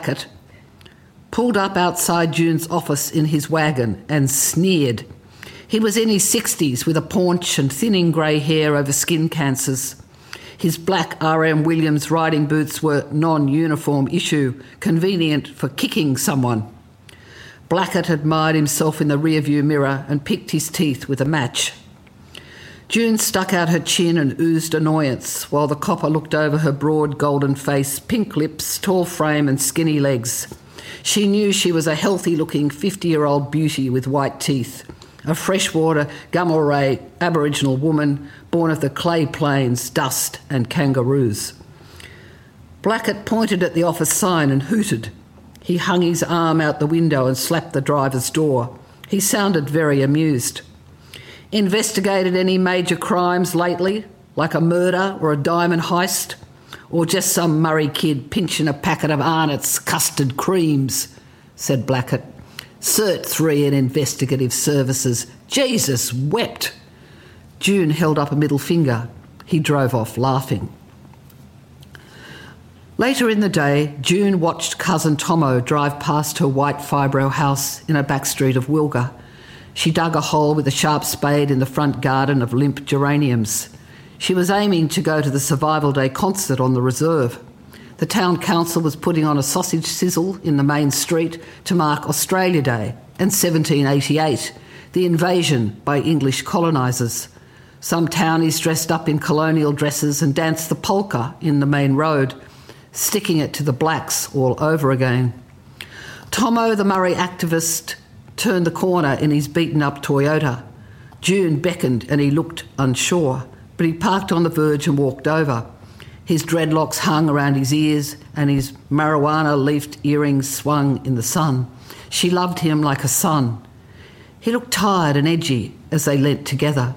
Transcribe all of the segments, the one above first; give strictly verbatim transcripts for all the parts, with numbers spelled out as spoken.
Blackett pulled up outside June's office in his wagon and sneered. He was in his sixties with a paunch and thinning grey hair over skin cancers. His black R M Williams riding boots were non-uniform issue, convenient for kicking someone. Blackett admired himself in the rearview mirror and picked his teeth with a match. June stuck out her chin and oozed annoyance while the copper looked over her broad golden face, pink lips, tall frame and skinny legs. She knew she was a healthy-looking fifty-year-old beauty with white teeth, a freshwater Gamma-Ray Aboriginal woman born of the clay plains, dust and kangaroos. Blackett pointed at the office sign and hooted. He hung his arm out the window and slapped the driver's door. He sounded very amused. Investigated any major crimes lately, like a murder or a diamond heist? Or just some Murray kid pinching a packet of Arnott's custard creams, said Blackett. Cert three in investigative services. Jesus wept. June held up a middle finger. He drove off laughing. Later in the day, June watched cousin Tomo drive past her white fibro house in a back street of Wilga. She dug a hole with a sharp spade in the front garden of limp geraniums. She was aiming to go to the Survival Day concert on the reserve. The town council was putting on a sausage sizzle in the main street to mark Australia Day and seventeen eighty-eight, the invasion by English colonisers. Some townies dressed up in colonial dresses and danced the polka in the main road, sticking it to the blacks all over again. Tomo, the Murray activist, turned the corner in his beaten-up Toyota. June beckoned and he looked unsure, but he parked on the verge and walked over. His dreadlocks hung around his ears and his marijuana-leafed earrings swung in the sun. She loved him like a son. He looked tired and edgy as they leant together.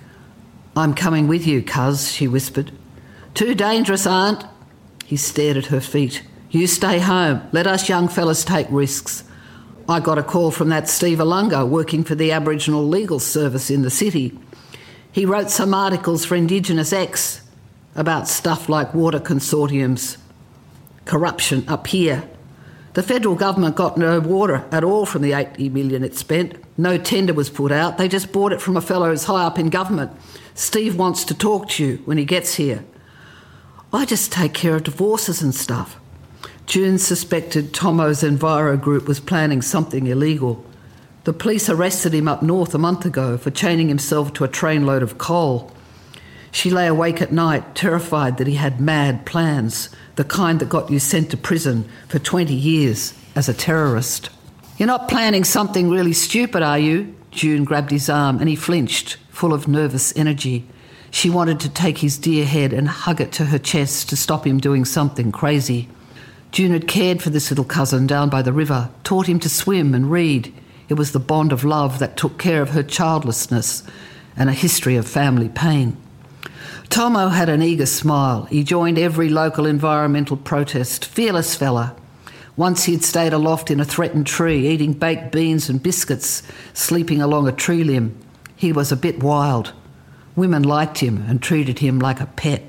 "I'm coming with you, cuz," she whispered. "Too dangerous, Aunt." He stared at her feet. "You stay home. Let us young fellas take risks. I got a call from that Steve Alunga working for the Aboriginal Legal Service in the city. He wrote some articles for Indigenous X about stuff like water consortiums, corruption up here. The federal government got no water at all from the eighty million it spent. No tender was put out. They just bought it from a fellow who's high up in government. Steve wants to talk to you when he gets here. I just take care of divorces and stuff." June suspected Tomo's Enviro group was planning something illegal. The police arrested him up north a month ago for chaining himself to a trainload of coal. She lay awake at night, terrified that he had mad plans, the kind that got you sent to prison for twenty years as a terrorist. "You're not planning something really stupid, are you?" June grabbed his arm and he flinched, full of nervous energy. She wanted to take his dear head and hug it to her chest to stop him doing something crazy. June had cared for this little cousin down by the river, taught him to swim and read. It was the bond of love that took care of her childlessness and a history of family pain. Tomo had an eager smile. He joined every local environmental protest. Fearless fella. Once he'd stayed aloft in a threatened tree, eating baked beans and biscuits, sleeping along a tree limb. He was a bit wild. Women liked him and treated him like a pet.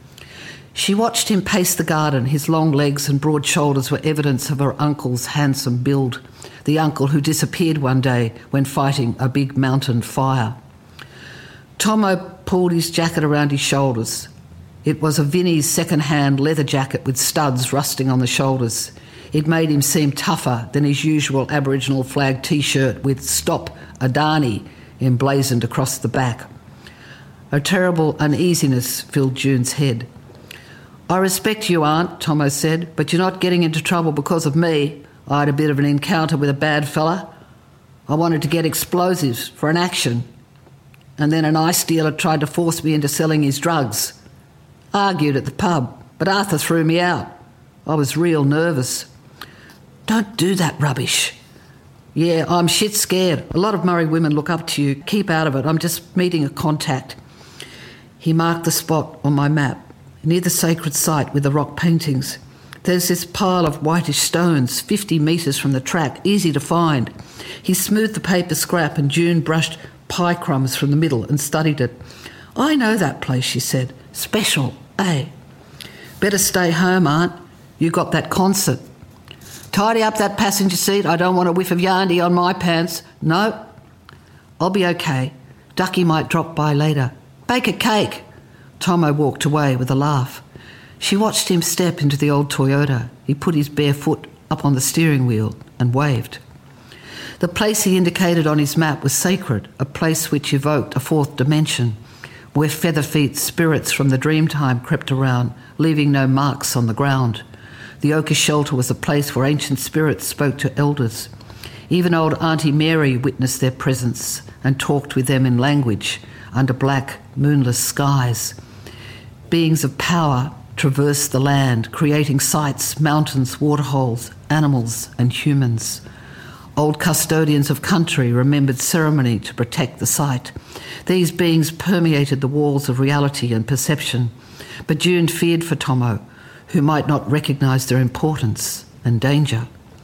She watched him pace the garden. His long legs and broad shoulders were evidence of her uncle's handsome build, the uncle who disappeared one day when fighting a big mountain fire. Tomo pulled his jacket around his shoulders. It was a Vinnie's second-hand leather jacket with studs rusting on the shoulders. It made him seem tougher than his usual Aboriginal flag T-shirt with "Stop Adani" emblazoned across the back. A terrible uneasiness filled June's head. "I respect you, Aunt," Tomo said, "but you're not getting into trouble because of me. I had a bit of an encounter with a bad fella. I wanted to get explosives for an action, and then an ice dealer tried to force me into selling his drugs. Argued at the pub, but Arthur threw me out. I was real nervous." "Don't do that rubbish." "Yeah, I'm shit scared. A lot of Murray women look up to you. Keep out of it. I'm just meeting a contact." He marked the spot on my map, near the sacred site with the rock paintings. "There's this pile of whitish stones, fifty metres from the track, easy to find." He smoothed the paper scrap and June brushed pie crumbs from the middle and studied it. "I know that place," she said. "Special, eh? Better stay home, Aunt. You got that concert." Tidy up that passenger seat. I don't want a whiff of yardy on my pants. No, I'll be okay. Ducky might drop by later. Bake a cake. Tomo walked away with a laugh. She watched him step into the old Toyota. He put his bare foot up on the steering wheel and waved. The place he indicated on his map was sacred, a place which evoked a fourth dimension, where feather-feet spirits from the dreamtime crept around, leaving no marks on the ground. The ochre shelter was a place where ancient spirits spoke to elders. Even old Auntie Mary witnessed their presence and talked with them in language under black, moonless skies. Beings of power traversed the land, creating sights, mountains, waterholes, animals and humans. Old custodians of country remembered ceremony to protect the site. These beings permeated the walls of reality and perception, but June feared for Tomo, who might not recognise their importance and danger.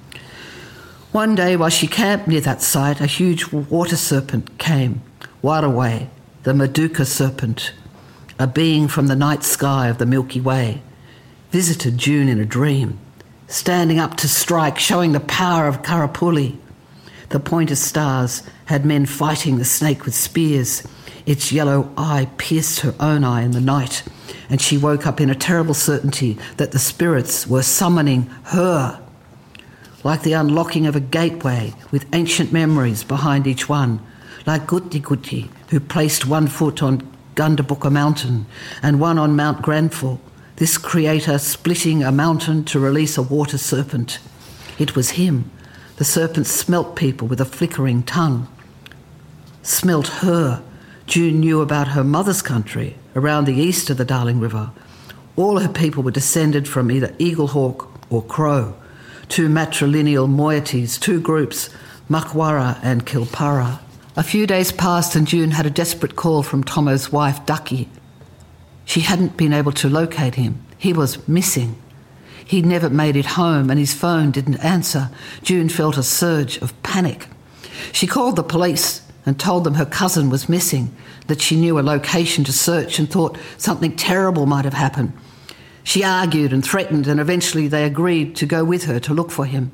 One day, while she camped near that site, a huge water serpent came. Waraway, the Maduka serpent, a being from the night sky of the Milky Way, visited June in a dream, standing up to strike, showing the power of Karapuli. The pointer stars had men fighting the snake with spears. Its yellow eye pierced her own eye in the night, and she woke up in a terrible certainty that the spirits were summoning her, like the unlocking of a gateway with ancient memories behind each one, like Guti Guti, who placed one foot on Gundabuka Mountain and one on Mount Granful, this creator splitting a mountain to release a water serpent. It was him. The serpent smelt people with a flickering tongue. Smelt her. June knew about her mother's country, around the east of the Darling River. All her people were descended from either Eaglehawk or Crow, two matrilineal moieties, two groups, Makwara and Kilpara. A few days passed and June had a desperate call from Tomo's wife, Ducky. She hadn't been able to locate him. He was missing. He'd never made it home and his phone didn't answer. June felt a surge of panic. She called the police and told them her cousin was missing, that she knew a location to search and thought something terrible might have happened. She argued and threatened, and eventually they agreed to go with her to look for him.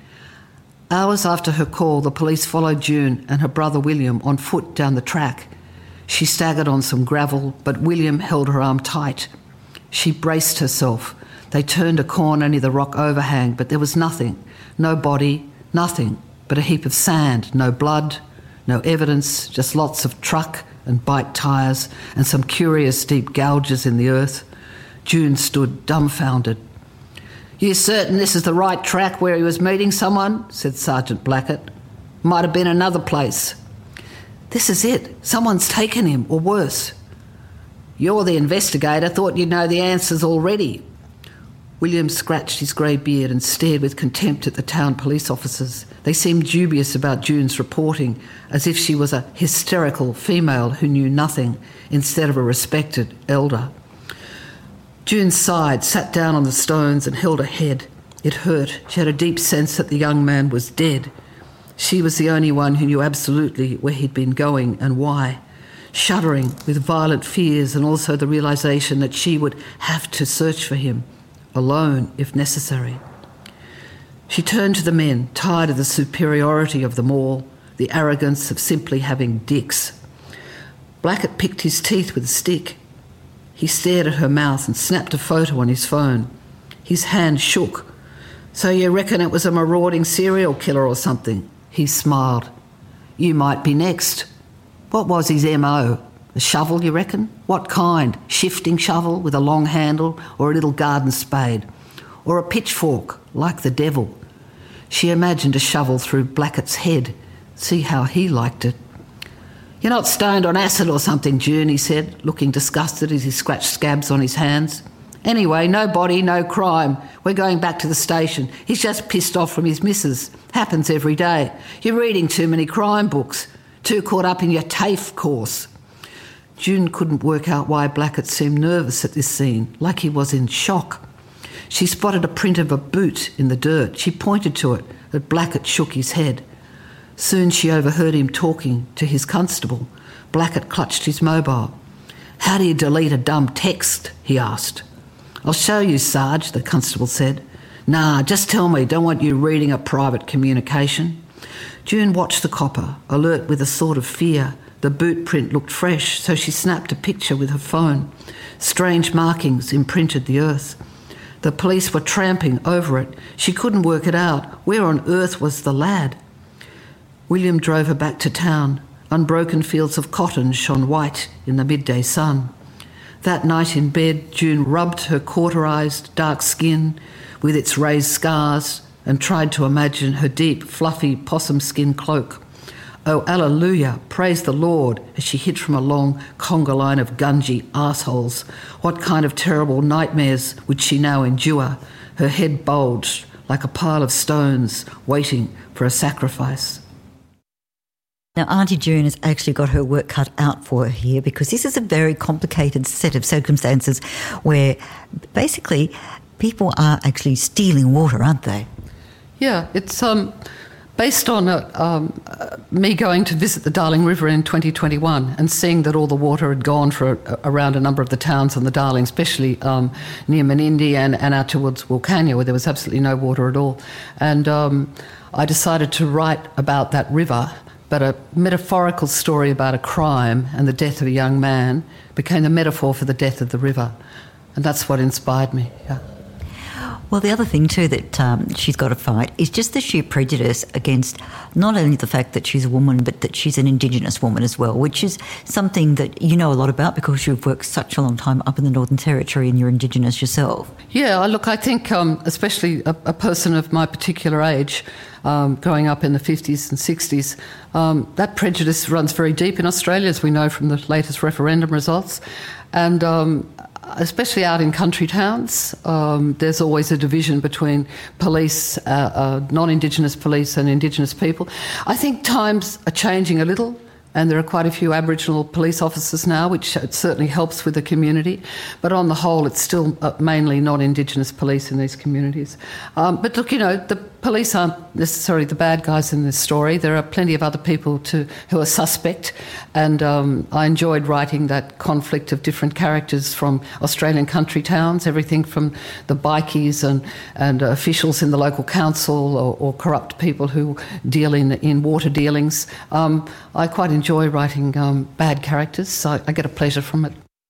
Hours after her call, the police followed June and her brother William on foot down the track. She staggered on some gravel, but William held her arm tight. She braced herself. They turned a corner near the rock overhang, but there was nothing. No body, nothing but a heap of sand, no blood, no evidence, just lots of truck and bike tyres and some curious deep gouges in the earth. June stood dumbfounded. "You certain this is the right track where he was meeting someone?" said Sergeant Blackett. "Might have been another place." "This is it. Someone's taken him, or worse." "You're the investigator. Thought you'd know the answers already." William scratched his grey beard and stared with contempt at the town police officers. They seemed dubious about June's reporting, as if she was a hysterical female who knew nothing, instead of a respected elder. June sighed, sat down on the stones and held her head. It hurt. She had a deep sense that the young man was dead. She was the only one who knew absolutely where he'd been going and why. Shuddering with violent fears and also the realisation that she would have to search for him, alone if necessary. She turned to the men, tired of the superiority of them all, the arrogance of simply having dicks. Blackett picked his teeth with a stick. He stared at her mouth and snapped a photo on his phone. His hand shook. "So you reckon it was a marauding serial killer or something?" He smiled. "You might be next." "What was his M O? A shovel, you reckon? What kind? Shifting shovel with a long handle, or a little garden spade? Or a pitchfork, like the devil?" She imagined a shovel through Blackett's head. See how he liked it. "You're not stoned on acid or something, June," he said, looking disgusted as he scratched scabs on his hands. "Anyway, no body, no crime. We're going back to the station. He's just pissed off from his missus. Happens every day. You're reading too many crime books. Too caught up in your TAFE course." June couldn't work out why Blackett seemed nervous at this scene, like he was in shock. She spotted a print of a boot in the dirt. She pointed to it, but Blackett shook his head. Soon she overheard him talking to his constable. Blackett clutched his mobile. "How do you delete a dumb text?" he asked. "I'll show you, Sarge," the constable said. Nah, just tell me, don't want you reading a private communication. June watched the copper, alert with a sort of fear. The boot print looked fresh, so she snapped a picture with her phone. Strange markings imprinted the earth. The police were tramping over it. She couldn't work it out. Where on earth was the lad? William drove her back to town. Unbroken fields of cotton shone white in the midday sun. That night in bed, June rubbed her cauterised dark skin with its raised scars and tried to imagine her deep, fluffy possum skin cloak. Oh, alleluia, praise the Lord, as she hid from a long conga line of gungy arseholes. What kind of terrible nightmares would she now endure? Her head bulged like a pile of stones waiting for a sacrifice. Now, Auntie June has actually got her work cut out for her here, because this is a very complicated set of circumstances where basically people are actually stealing water, aren't they? Yeah, it's um, based on uh, um, uh, me going to visit the Darling River in twenty twenty-one and seeing that all the water had gone for uh, around a number of the towns on the Darling, especially um, near Menindee and, and out towards Wilcannia, where there was absolutely no water at all. And um, I decided to write about that river, but a metaphorical story about a crime and the death of a young man became the metaphor for the death of the river. And that's what inspired me, yeah. Well, the other thing too that um, she's got to fight is just the sheer prejudice against not only the fact that she's a woman, but that she's an Indigenous woman as well, which is something that you know a lot about because you've worked such a long time up in the Northern Territory and you're Indigenous yourself. Yeah, look, I think um, especially a, a person of my particular age, um, growing up in the fifties and sixties, um, that prejudice runs very deep in Australia, as we know from the latest referendum results. And um, especially out in country towns, um, there's always a division between police, uh, uh, non-Indigenous police and Indigenous people. I think times are changing a little, and there are quite a few Aboriginal police officers now, which certainly helps with the community. But on the whole, it's still uh, mainly non-Indigenous police in these communities. Um, but look, you know, the police aren't necessarily the bad guys in this story. There are plenty of other people to, who are suspect, and um, I enjoyed writing that conflict of different characters from Australian country towns, everything from the bikies and, and uh, officials in the local council or, or corrupt people who deal in, in water dealings. Um, I quite enjoy writing um, bad characters, so I get a pleasure from it.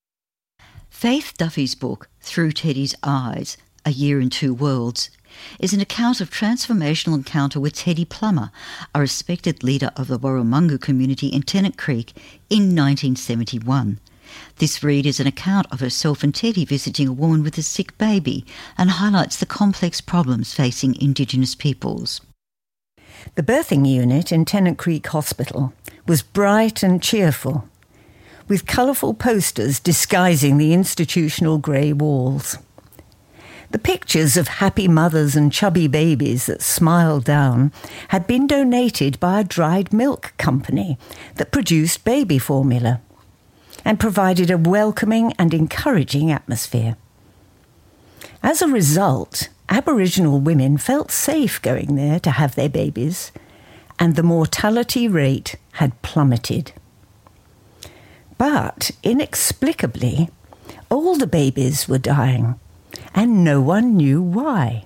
Faith Duffy's book, Through Teddy's Eyes, A Year in Two Worlds, is an account of transformational encounter with Teddy Plummer, a respected leader of the Warramungu community in Tennant Creek in nineteen seventy-one. This read is an account of herself and Teddy visiting a woman with a sick baby and highlights the complex problems facing Indigenous peoples. The birthing unit in Tennant Creek Hospital was bright and cheerful, with colourful posters disguising the institutional grey walls. The pictures of happy mothers and chubby babies that smiled down had been donated by a dried milk company that produced baby formula and provided a welcoming and encouraging atmosphere. As a result, Aboriginal women felt safe going there to have their babies, and the mortality rate had plummeted. But, inexplicably, all the babies were dying, and no one knew why.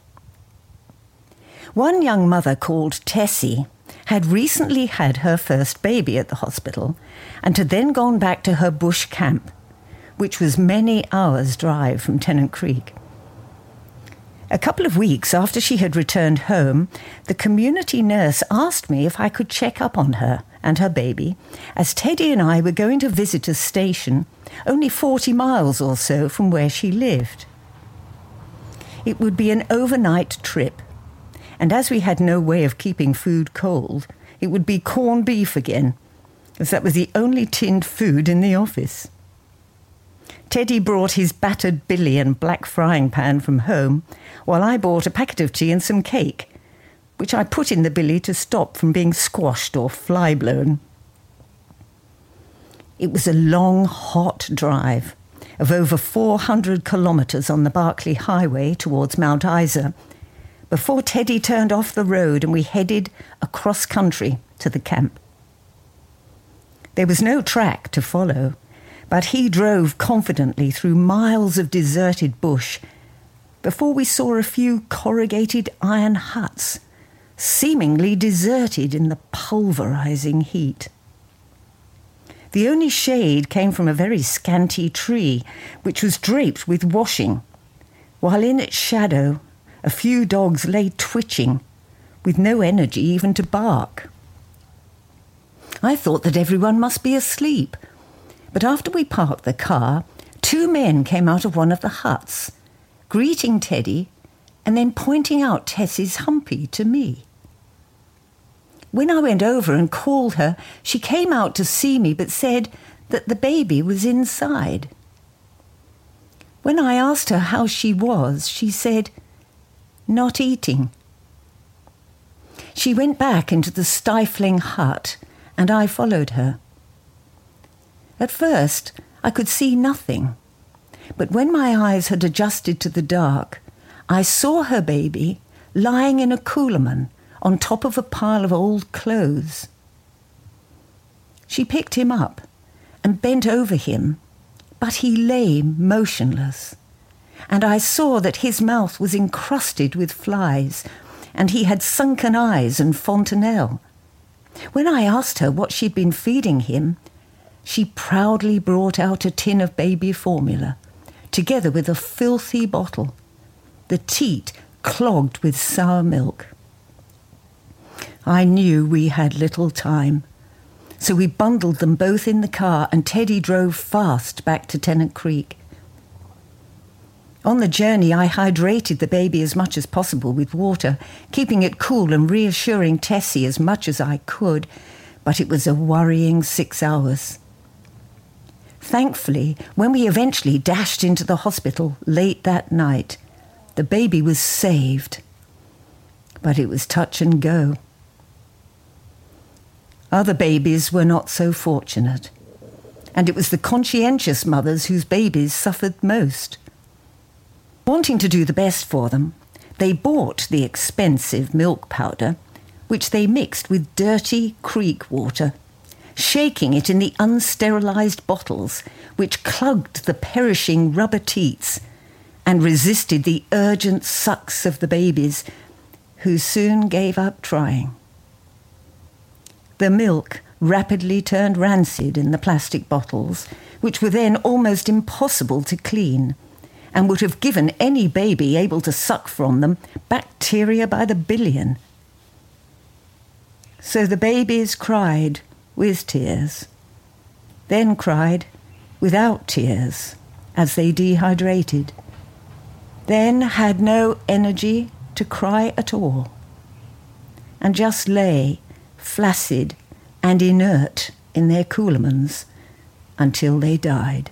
One young mother called Tessie had recently had her first baby at the hospital and had then gone back to her bush camp, which was many hours' drive from Tennant Creek. A couple of weeks after she had returned home, the community nurse asked me if I could check up on her and her baby, as Teddy and I were going to visit a station only forty miles or so from where she lived. It would be an overnight trip, and as we had no way of keeping food cold, it would be corned beef again, as that was the only tinned food in the office. Teddy brought his battered billy and black frying pan from home, while I bought a packet of tea and some cake, which I put in the billy to stop from being squashed or fly-blown. It was a long, hot drive of over four hundred kilometres on the Barkly Highway towards Mount Isa, before Teddy turned off the road and we headed across country to the camp. There was no track to follow, but he drove confidently through miles of deserted bush before we saw a few corrugated iron huts, seemingly deserted in the pulverizing heat. The only shade came from a very scanty tree, which was draped with washing, while in its shadow a few dogs lay twitching, with no energy even to bark. I thought that everyone must be asleep, but after we parked the car, two men came out of one of the huts, greeting Teddy and then pointing out Tessie's humpy to me. When I went over and called her, she came out to see me but said that the baby was inside. When I asked her how she was, she said, "Not eating." She went back into the stifling hut, and I followed her. At first, I could see nothing, but when my eyes had adjusted to the dark, I saw her baby lying in a couloir on top of a pile of old clothes. She picked him up and bent over him, but he lay motionless, and I saw that his mouth was encrusted with flies, and he had sunken eyes and fontanelle. When I asked her what she'd been feeding him, she proudly brought out a tin of baby formula, together with a filthy bottle, the teat clogged with sour milk. I knew we had little time, so we bundled them both in the car and Teddy drove fast back to Tennant Creek. On the journey, I hydrated the baby as much as possible with water, keeping it cool and reassuring Tessie as much as I could, but it was a worrying six hours. Thankfully, when we eventually dashed into the hospital late that night, the baby was saved, but it was touch and go. Other babies were not so fortunate, and it was the conscientious mothers whose babies suffered most. Wanting to do the best for them, they bought the expensive milk powder, which they mixed with dirty creek water, shaking it in the unsterilised bottles, which clogged the perishing rubber teats and resisted the urgent sucks of the babies, who soon gave up trying. The milk rapidly turned rancid in the plastic bottles, which were then almost impossible to clean, and would have given any baby able to suck from them bacteria by the billion. So the babies cried with tears, then cried without tears as they dehydrated, then had no energy to cry at all, and just lay flaccid and inert in their coulamans until they died.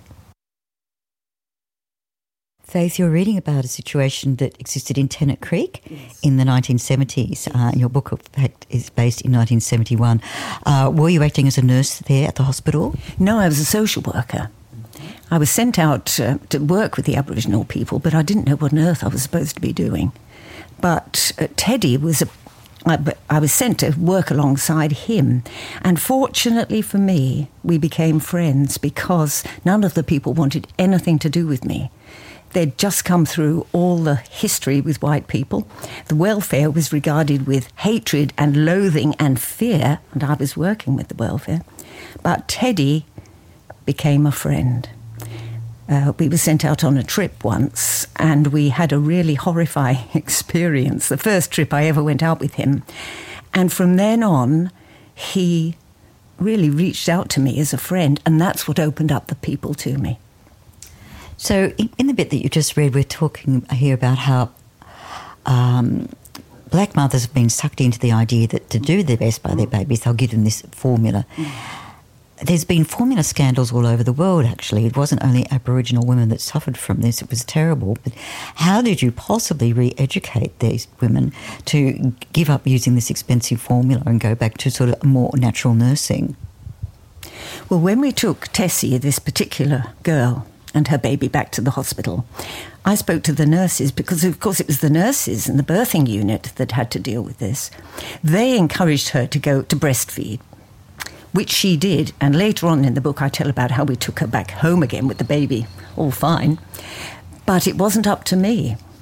Faith, you're reading about a situation that existed in Tennant Creek yes. in the nineteen seventies. Uh, and your book, in fact, is based in nineteen seventy-one. Uh, were you acting as a nurse there at the hospital? No, I was a social worker. I was sent out uh, to work with the Aboriginal people, but I didn't know what on earth I was supposed to be doing. But uh, Teddy was a I, I was sent to work alongside him, and fortunately for me, we became friends because none of the people wanted anything to do with me. They'd just come through all the history with white people. The welfare was regarded with hatred and loathing and fear, and I was working with the welfare. But Teddy became a friend. Uh, we were sent out on a trip once, and we had a really horrifying experience, the first trip I ever went out with him. And from then on, he really reached out to me as a friend, and that's what opened up the people to me. So in, in the bit that you just read, we're talking here about how um, black mothers have been sucked into the idea that to do their best by their babies, they'll give them this formula. Mm. There's been formula scandals all over the world, actually. It wasn't only Aboriginal women that suffered from this. It was terrible. But how did you possibly re-educate these women to give up using this expensive formula and go back to sort of more natural nursing? Well, when we took Tessie, this particular girl, and her baby back to the hospital, I spoke to the nurses because, of course, it was the nurses and the birthing unit that had to deal with this. They encouraged her to go to breastfeed, which she did, and later on in the book I tell about how we took her back home again with the baby, all fine. But it wasn't up to me.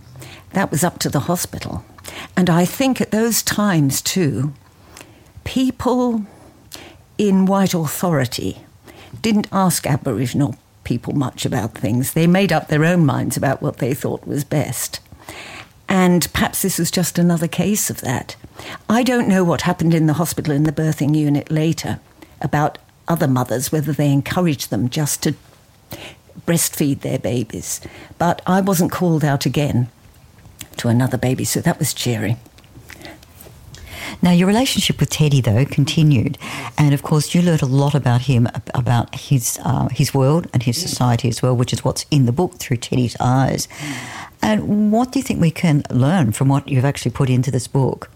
that was up to the hospital. And I think at those times too, people in white authority didn't ask Aboriginal people much about things. They made up their own minds about what they thought was best. And perhaps this was just another case of that. I don't know what happened in the hospital in the birthing unit later about other mothers, whether they encouraged them just to breastfeed their babies. But I wasn't called out again to another baby, so that was cheering. Now, your relationship with Teddy, though, continued. And, of course, you learned a lot about him, about his uh, his world and his society as well, which is what's in the book, Through Teddy's Eyes. And what do you think we can learn from what you've actually put into this book?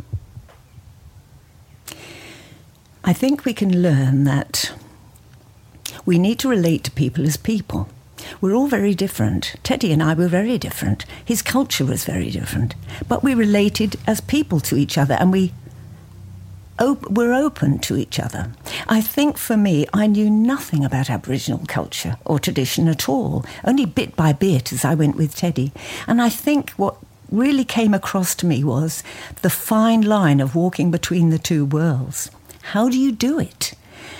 I think we can learn that we need to relate to people as people. We're all very different. Teddy and I were very different. His culture was very different. But we related as people to each other, and we op- were open to each other. I think for me, I knew nothing about Aboriginal culture or tradition at all, only bit by bit as I went with Teddy. And I think what really came across to me was the fine line of walking between the two worlds. How do you do it?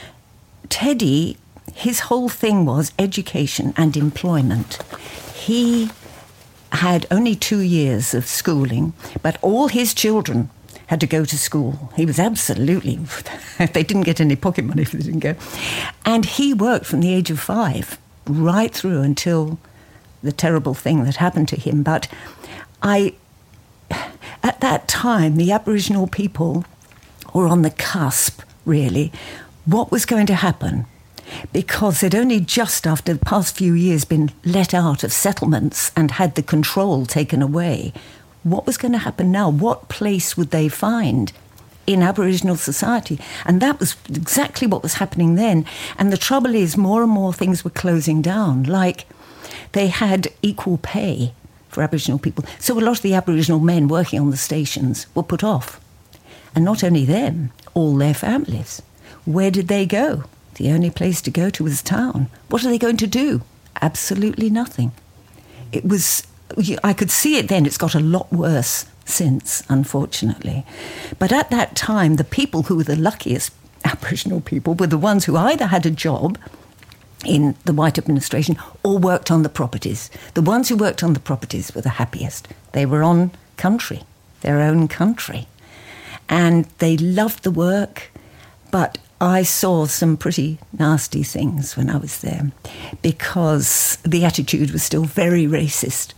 Teddy, his whole thing was education and employment. He had only two years of schooling, but all his children had to go to school. He was absolutely, they didn't get any pocket money if they didn't go. And he worked from the age of five right through until the terrible thing that happened to him. But I, at that time, the Aboriginal people were on the cusp, really. What was going to happen? Because they'd only just after the past few years been let out of settlements and had the control taken away. What was going to happen now? What place would they find in Aboriginal society? And that was exactly what was happening then. And the trouble is, more and more things were closing down. Like, they had equal pay for Aboriginal people. So a lot of the Aboriginal men working on the stations were put off. And not only them, all their families. Where did they go? The only place to go to was town. What are they going to do? Absolutely nothing. It was, I could see it then. It's got a lot worse since, unfortunately. But at that time, the people who were the luckiest Aboriginal people were the ones who either had a job in the white administration or worked on the properties. The ones who worked on the properties were the happiest. They were on country, their own country. And they loved the work, but I saw some pretty nasty things when I was there because the attitude was still very racist.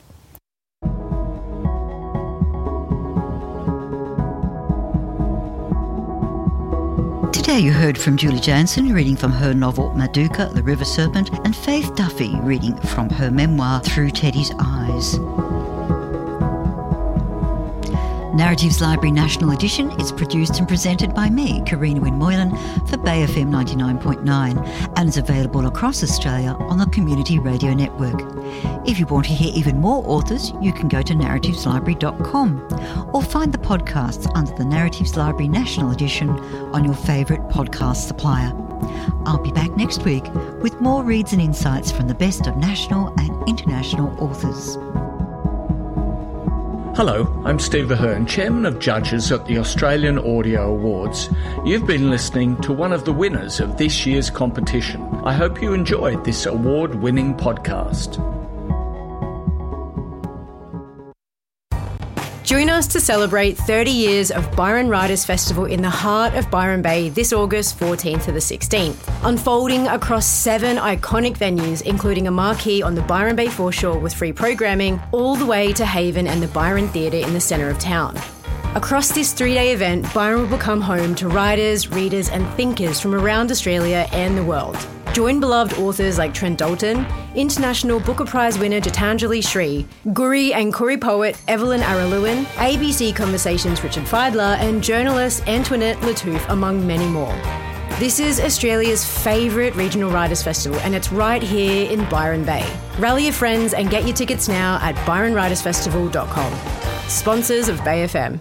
Today you heard from Julie Jansen reading from her novel Maduka, The River Serpent, and Faith Duffy reading from her memoir Through Teddy's Eyes. Narratives Library National Edition is produced and presented by me, Karina Wynne Moylan, for Bay F M ninety-nine point nine and is available across Australia on the Community Radio Network. If you want to hear even more authors, you can go to narratives library dot com or find the podcasts under the Narratives Library National Edition on your favourite podcast supplier. I'll be back next week with more reads and insights from the best of national and international authors. Hello, I'm Steve Ahern, Chairman of Judges at the Australian Audio Awards. You've been listening to one of the winners of this year's competition. I hope you enjoyed this award-winning podcast. Join us to celebrate thirty years of Byron Writers Festival in the heart of Byron Bay this August fourteenth to the sixteenth, unfolding across seven iconic venues, including a marquee on the Byron Bay foreshore with free programming, all the way to Haven and the Byron Theatre in the centre of town. Across this three-day event, Byron will become home to writers, readers and thinkers from around Australia and the world. Join beloved authors like Trent Dalton, International Booker Prize winner Gitanjali Shree, Guri and Koori poet Evelyn Araluin, A B C Conversations Richard Feidler and journalist Antoinette Lattouf, among many more. This is Australia's favourite regional writers' festival and it's right here in Byron Bay. Rally your friends and get your tickets now at byron writers festival dot com. Sponsors of Bay F M.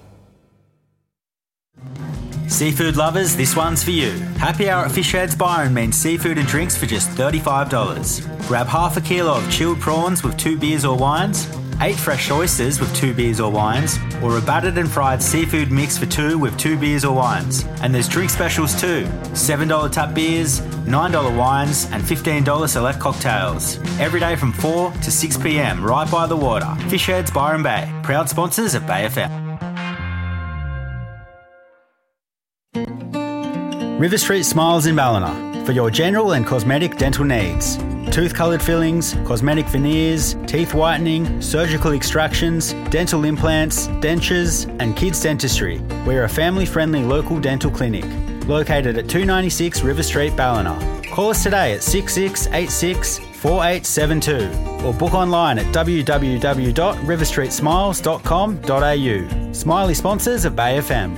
Seafood lovers, this one's for you. Happy hour at Fish Heads Byron means seafood and drinks for just thirty-five dollars. Grab half a kilo of chilled prawns with two beers or wines, eight fresh oysters with two beers or wines, or a battered and fried seafood mix for two with two beers or wines. And there's drink specials too. seven dollars tap beers, nine dollars wines and fifteen dollars select cocktails. Every day from four to six p m right by the water. Fishheads Byron Bay, proud sponsors of Bay F M. River Street Smiles in Ballina for your general and cosmetic dental needs. Tooth-coloured fillings, cosmetic veneers, teeth whitening, surgical extractions, dental implants, dentures and kids dentistry. We're a family-friendly local dental clinic located at two ninety-six River Street, Ballina. Call us today at six six eight six, four eight seven two or book online at w w w dot river street smiles dot com dot a u. Smiley sponsors of Bay F M.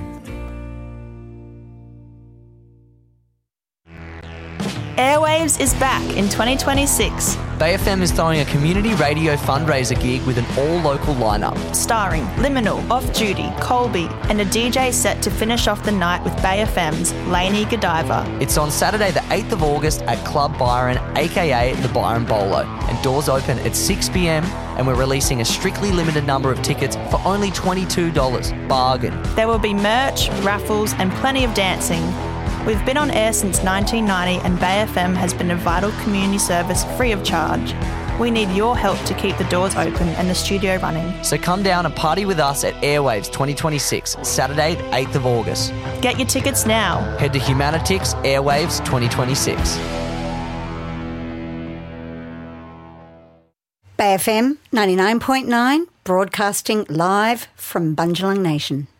Airwaves is back in twenty twenty-six. Bay F M is throwing a community radio fundraiser gig with an all-local lineup. Starring Liminal, Off Duty, Colby, and a D J set to finish off the night with Bay F M's Lainey Godiva. It's on Saturday the eighth of August at Club Byron, aka the Byron Bolo. And doors open at six p m and we're releasing a strictly limited number of tickets for only twenty-two dollars. Bargain. There will be merch, raffles, and plenty of dancing. We've been on air since nineteen ninety and Bay F M has been a vital community service free of charge. We need your help to keep the doors open and the studio running. So come down and party with us at Airwaves twenty twenty-six, Saturday the eighth of August. Get your tickets now. Head to Humanitix Airwaves twenty twenty-six. Bay F M ninety-nine point nine, broadcasting live from Bundjalung Nation.